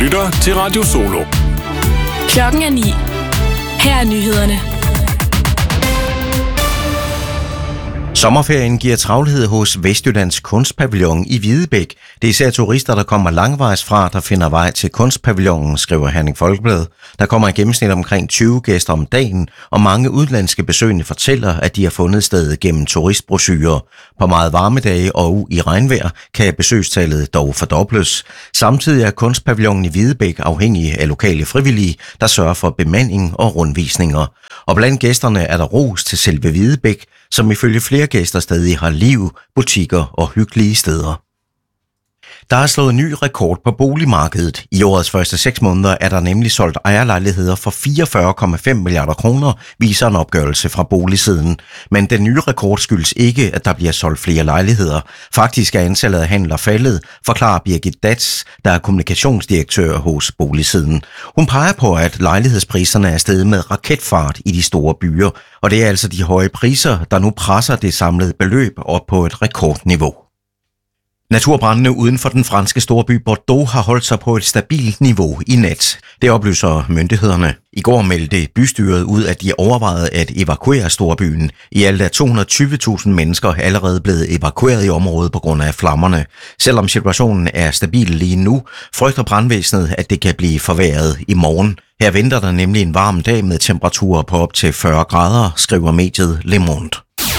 lytter til Radio Solo. Klokken er 9. Her er nyhederne. Sommerferien giver travlhed hos Vestjyllands Kunstpavillon i Hvidebæk. Det er især turister, der kommer langvejs fra, der finder vej til kunstpavillonen, skriver Herning Folkeblad. Der kommer i gennemsnit omkring 20 gæster om dagen, og mange udenlandske besøgende fortæller, at de har fundet stedet gennem turistbrochurer. På meget varme dage og i regnvejr kan besøgstallet dog fordobles. Samtidig er kunstpavillonen i Hvidebæk afhængig af lokale frivillige, der sørger for bemanding og rundvisninger. Og blandt gæsterne er der ros til selve Hvidebæk, som ifølge flere gæster stadig har liv, butikker og hyggelige steder. Der er slået ny rekord på boligmarkedet. I årets første 6 måneder er der nemlig solgt ejerlejligheder for 44,5 milliarder kroner, viser en opgørelse fra boligsiden. Men den nye rekord skyldes ikke, at der bliver solgt flere lejligheder. Faktisk er antallet af handler faldet, forklarer Birgit Dats, der er kommunikationsdirektør hos boligsiden. Hun peger på, at lejlighedspriserne er steget med raketfart i de store byer, og det er altså de høje priser, der nu presser det samlede beløb op på et rekordniveau. Naturbrandene uden for den franske storby Bordeaux har holdt sig på et stabilt niveau i nat. Det oplyser myndighederne. I går meldte bystyret ud, at de overvejede at evakuere storbyen. I alt er 220.000 mennesker allerede blevet evakueret i området på grund af flammerne. Selvom situationen er stabil lige nu, frygter brandvæsenet, at det kan blive forværret i morgen. Her venter der nemlig en varm dag med temperaturer på op til 40 grader, skriver mediet Le Monde.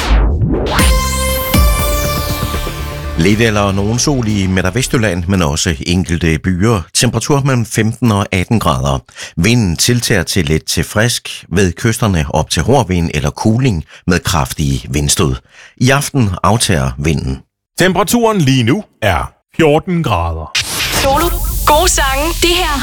Lidt eller nogen sol i Midt- og Vestjylland, men også enkelte byer. Temperatur mellem 15 og 18 grader. Vinden tiltager til let til frisk, ved kysterne op til hård vind eller kuling med kraftige vindstød. I aften aftager vinden. Temperaturen lige nu er 14 grader. Solo. Gode sange. Det her